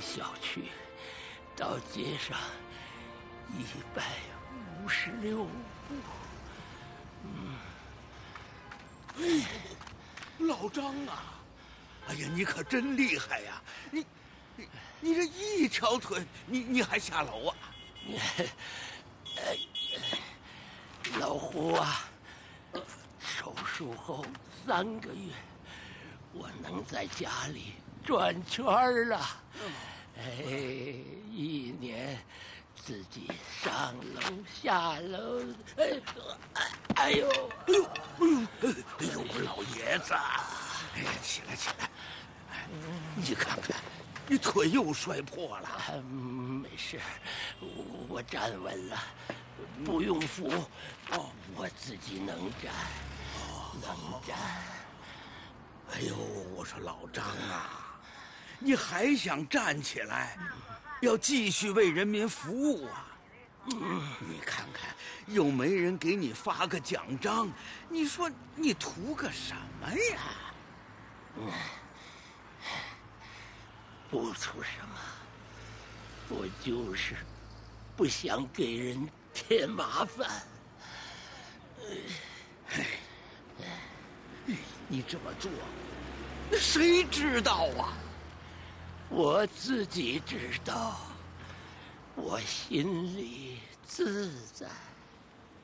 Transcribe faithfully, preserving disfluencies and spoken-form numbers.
小区到街上一百五十六步。嗯， 哎，老张啊，哎呀，你可真厉害呀！你，你，你这一条腿，你你还下楼啊？ 哎，老胡啊，手术后三个月，我能在家里转圈了。哎，一年自己上楼下楼，哎，哎呦， 哎呦，哎呦，哎呦，我老爷子，哎呀，起来起来，哎，你看看，你腿又摔破了。 啊、没事，我我站稳了，不用扶，哦，我自己能站，哦、能站。 哎呦，我说老张啊，你还想站起来，要继续为人民服务啊？嗯，你看看，又没人给你发个奖章，你说你图个什么呀？ 嗯，不图什么，我就是不想给人添麻烦。 哎，你这么做，那谁知道啊？ 我自己知道，我心里自在。